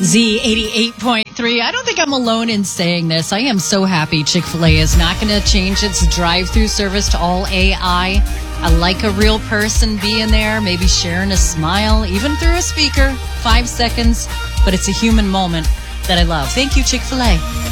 Z88.3. I don't think I'm alone in saying this. I am so happy Chick-fil-A is not going to change its drive-through service to all AI. I like a real person being there, maybe sharing a smile, even through a speaker, 5 seconds. But it's a human moment that I love. Thank you, Chick-fil-A.